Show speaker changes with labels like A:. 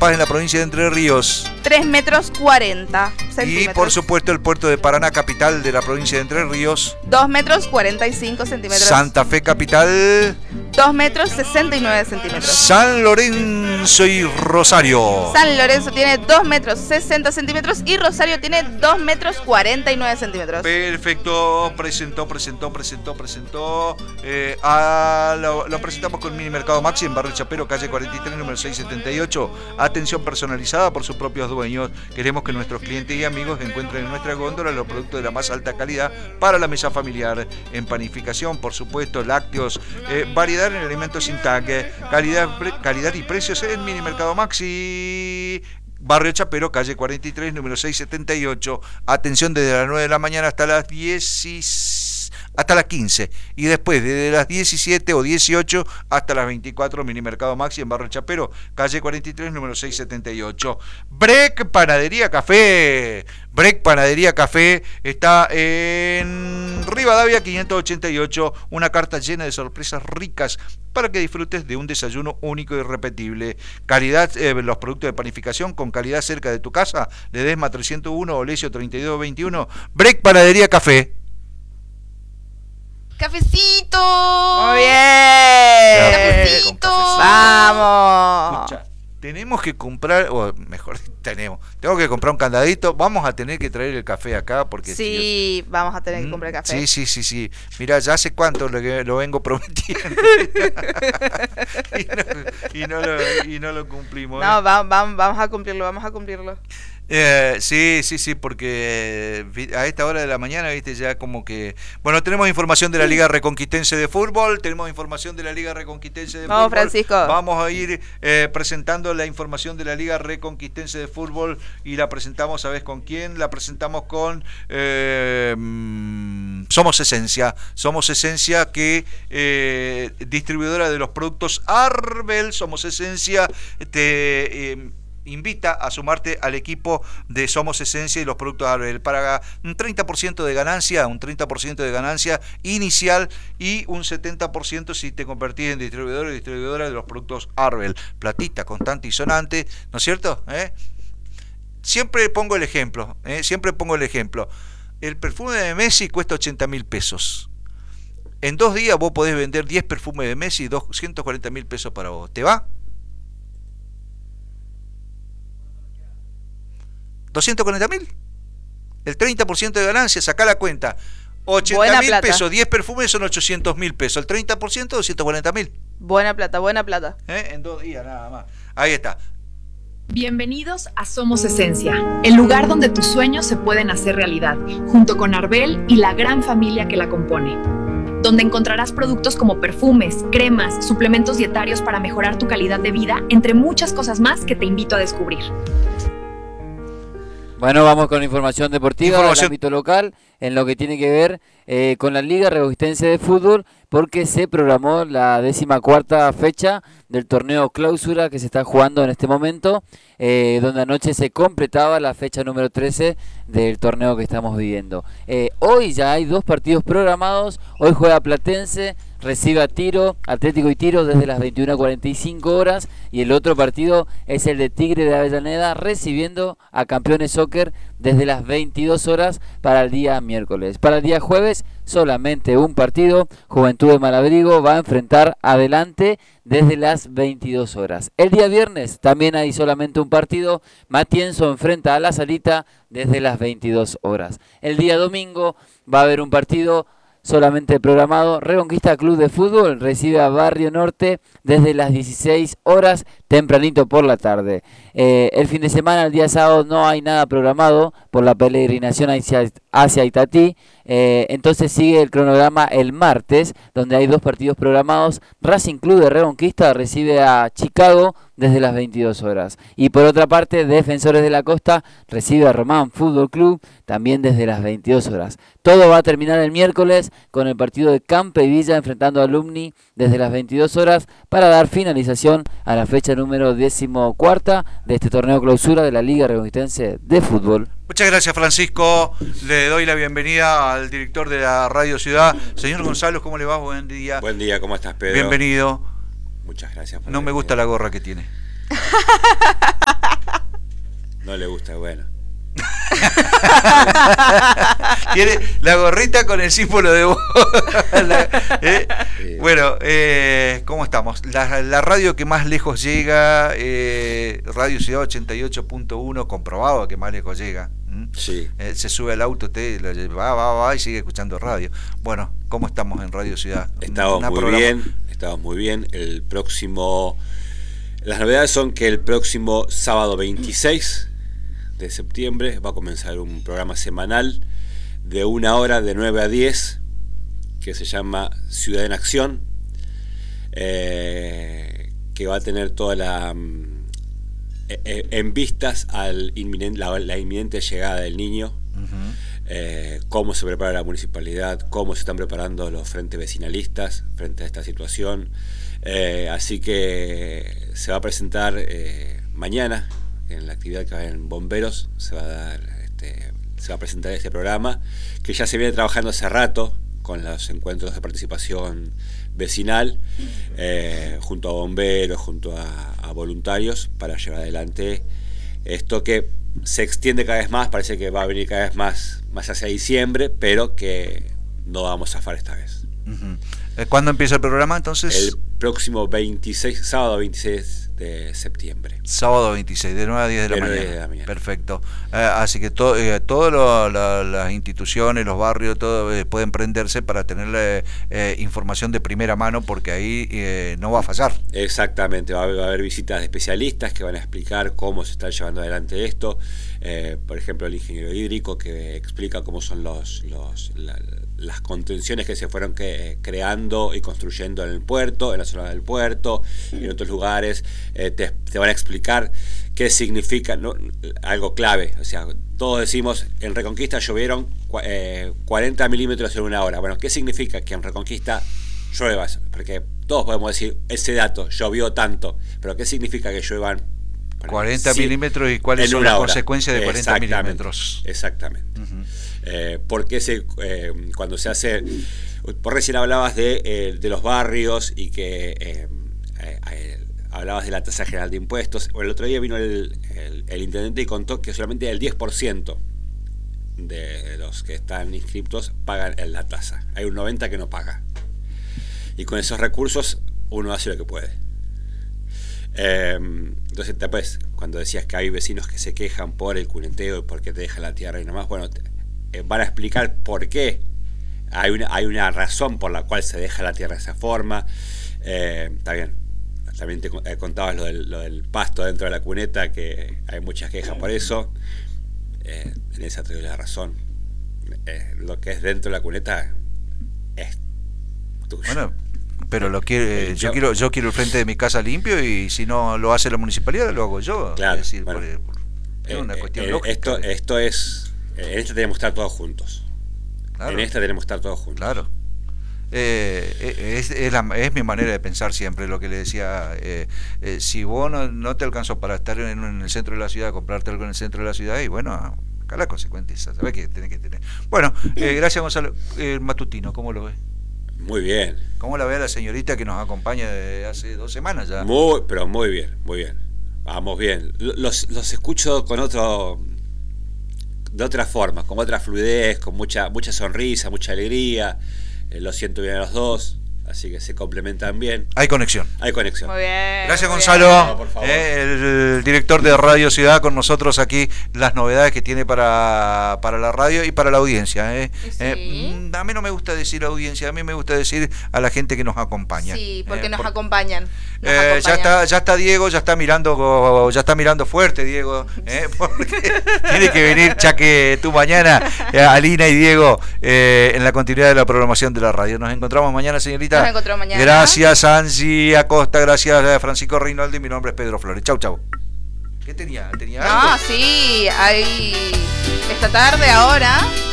A: Paz en la provincia de Entre Ríos.
B: 3 metros 40 centímetros.
A: Y por supuesto el puerto de Paraná, capital de la provincia de Entre Ríos.
B: 2 metros 45 centímetros.
A: Santa Fe, capital.
B: 2 metros 69 centímetros.
A: San Lorenzo y Rosario.
B: San Lorenzo tiene 2 metros 60 centímetros y Rosario tiene 2 metros 49 centímetros.
A: Perfecto, presentó. Lo presentamos con Mini Mercado Maxi en Barrio Chapero, calle 43, número 678. Atención personalizada por sus propios dueños. Queremos que nuestros clientes y amigos encuentren en nuestra góndola los productos de la más alta calidad para la mesa familiar. En panificación, por supuesto, lácteos, variedad en alimentos sin tag, calidad y precios en Mini Mercado Maxi. Barrio Chapero, calle 43, número 678. Atención desde las 9 de la mañana hasta las 15. Y después desde las 17 o 18 hasta las 24, Mini Mercado Maxi en Barrio Chapero, calle 43, número 678. Break Panadería Café. Break Panadería Café está en Rivadavia 588. Una carta llena de sorpresas ricas para que disfrutes de un desayuno único y irrepetible. Calidad, los productos de panificación con calidad cerca de tu casa. Ledesma 301, Olesio 3221. Break Panadería Café.
B: ¡Cafecito! ¡Muy bien!
A: ¡Cafecito!
B: ¡Vamos!
A: Escucha, tenemos que comprar, o mejor, tengo que comprar un candadito. Vamos a tener que traer el café acá porque
B: sí, vamos a tener que comprar café.
A: Sí. Mira, ya hace cuánto lo vengo prometiendo y no lo cumplimos.
B: No, vamos a cumplirlo.
A: Sí, porque a esta hora de la mañana, viste, ya como que... Bueno, tenemos información de la Liga Reconquistense de Fútbol,
B: Vamos, Francisco.
A: Vamos a ir presentando la información de la Liga Reconquistense de Fútbol y la presentamos, ¿sabes con quién? La presentamos con Somos Esencia, que distribuidora de los productos Arbel. Somos Esencia, invita a sumarte al equipo de Somos Esencia y los productos Arbel para un 30% de ganancia inicial y un 70% si te convertís en distribuidor o distribuidora de los productos Arbel. Platita constante y sonante, ¿no es cierto? Siempre pongo el ejemplo. El perfume de Messi cuesta 80.000 pesos. En 2 días vos podés vender 10 perfumes de Messi y 240.000 pesos para vos. ¿Te va? 240.000. El 30% de ganancia, sacá la cuenta. 80.000 pesos, 10 perfumes son 800.000 pesos. El 30%, 240.000.
B: Buena plata.
A: En 2 días nada más. Ahí está.
C: Bienvenidos a Somos Esencia, el lugar donde tus sueños se pueden hacer realidad, junto con Arbel y la gran familia que la compone. Donde encontrarás productos como perfumes, cremas, suplementos dietarios para mejorar tu calidad de vida, entre muchas cosas más que te invito a descubrir.
D: Bueno, vamos con información deportiva del ámbito local, en lo que tiene que ver con la Liga Reconquistense de Fútbol, porque se programó la 14ª fecha del torneo Clausura que se está jugando en este momento, donde anoche se completaba la fecha número 13 del torneo que estamos viviendo. Hoy ya hay 2 partidos programados. Hoy juega Platense, recibe a Atlético y Tiro desde las 21:45 horas, y el otro partido es el de Tigre de Avellaneda recibiendo a Campeones Soccer desde las 22 horas para el día miércoles. Para el día jueves solamente un partido. Juventud de Malabrigo va a enfrentar a Adelante desde las 22 horas. El día viernes también hay solamente un partido. Matienzo enfrenta a La Salita desde las 22 horas. El día domingo va a haber un partido solamente programado. Reconquista Club de Fútbol recibe a Barrio Norte desde las 16 horas, tempranito por la tarde. El fin de semana, el día sábado, no hay nada programado por la peregrinación hacia Itatí. Entonces sigue el cronograma el martes, donde hay 2 partidos programados. Racing Club de Reconquista recibe a Chicago desde las 22 horas. Y por otra parte, Defensores de la Costa recibe a Román Fútbol Club también desde las 22 horas. Todo va a terminar el miércoles con el partido de Campe y Villa enfrentando a Alumni desde las 22 horas para dar finalización a la fecha número 14ª de este torneo Clausura de la Liga Reconquistense de Fútbol.
A: Muchas gracias, Francisco. Le doy la bienvenida al director de la Radio Ciudad. Señor Gonzalo, ¿cómo le va? Buen día.
E: Buen día, ¿cómo estás, Pedro?
A: Bienvenido.
E: Muchas gracias.
A: No me gusta la gorra que tiene.
E: bueno.
A: Tiene la gorrita con el símbolo de voz. Bueno, ¿cómo estamos? La radio que más lejos llega, Radio Ciudad 88.1, comprobado que más lejos llega.
E: Sí.
A: Se sube al auto, va y sigue escuchando radio. Bueno, ¿cómo estamos en Radio Ciudad?
E: Estamos muy bien. Las novedades son que el próximo sábado 26 de septiembre va a comenzar un programa semanal de 1 hora de 9 a 10 que se llama Ciudad en Acción, que va a tener toda en vistas a la inminente llegada del niño. Cómo se prepara la municipalidad, cómo se están preparando los frentes vecinalistas frente a esta situación. Así que se va a presentar mañana en la actividad que va en Bomberos. Se va a presentar este programa que ya se viene trabajando hace rato con los encuentros de participación vecinal, junto a bomberos, junto a voluntarios, para llevar adelante esto que se extiende cada vez más. Parece que va a venir cada vez más hacia diciembre, pero que no vamos a zafar esta vez.
A: ¿Cuándo empieza el programa entonces?
E: El próximo sábado 26 de septiembre.
A: Sábado 26, de 9 a 10 de la mañana. Perfecto. Así que todas las instituciones, los barrios, todo pueden prenderse para tener información de primera mano, porque ahí no va a fallar.
E: Exactamente, va a haber visitas de especialistas que van a explicar cómo se está llevando adelante esto. Por ejemplo, el ingeniero hídrico, que explica cómo son las contenciones que se fueron creando y construyendo en el puerto, en la zona del puerto y en otros lugares. Te van a explicar qué significa, ¿no? Algo clave. O sea, todos decimos, en Reconquista llovieron 40 milímetros en 1 hora. Bueno, ¿qué significa que en Reconquista llueva? Porque todos podemos decir ese dato, llovió tanto, pero ¿qué significa que lluevan
A: 40 milímetros y cuáles son las consecuencias de 40 milímetros?
E: Exactamente. Porque cuando se hace, por recién hablabas de los barrios y que hablabas de la tasa general de impuestos. El otro día vino el intendente y contó que solamente el 10% de los que están inscriptos pagan la tasa. Hay un 90% que no paga. Y con esos recursos uno hace lo que puede. Entonces, después, cuando decías que hay vecinos que se quejan por el cuneteo y por qué te dejan la tierra y nomás, bueno, van a explicar por qué. Hay una razón por la cual se deja la tierra de esa forma. Está bien. También te contabas lo del pasto dentro de la cuneta, que hay muchas quejas por eso. En esa te doy la razón. Lo que es dentro de la cuneta es tuyo. Bueno,
A: pero yo quiero el frente de mi casa limpio, y si no lo hace la municipalidad, lo hago yo.
E: Claro,
A: es decir,
E: bueno,
A: es una cuestión lógica.
E: Esto es... En esta tenemos que estar todos juntos.
A: Claro.
E: En esta tenemos que estar todos juntos.
A: Claro. Es mi manera de pensar siempre, lo que le decía. Si vos no te alcanzó para estar en el centro de la ciudad, comprarte algo en el centro de la ciudad, y bueno, acá la consecuencia, ¿sabes qué tenés que tener? Bueno, gracias, Gonzalo. Matutino, ¿cómo lo ves?
E: Muy bien.
A: ¿Cómo la ve a la señorita que nos acompaña desde hace 2 semanas ya?
E: Pero muy bien, muy bien. Vamos bien. Los escucho de otra forma, con otra fluidez, con mucha sonrisa, mucha alegría. Lo siento bien a los dos, así que se complementan bien.
A: Hay conexión.
E: Hay conexión.
B: Muy bien.
A: Gracias, Gonzalo.
E: No, por favor.
A: El director de Radio Ciudad con nosotros aquí, las novedades que tiene para la radio y para la audiencia.
B: Sí.
A: A mí no me gusta decir audiencia, a mí me gusta decir a la gente que nos acompaña.
B: Sí, porque nos acompañan.
A: Ya está Diego, ya está mirando fuerte, Diego, porque tiene que venir Chaque tú mañana, Alina y Diego, en la continuidad de la programación de la radio. Nos encontramos mañana, señorita.
B: Nos encontramos mañana.
A: Gracias, Angie Acosta, gracias, Francisco Reinaldo, y mi nombre es Pedro Flores. Chau. ¿Qué tenía algo?
B: Sí, hay esta tarde ahora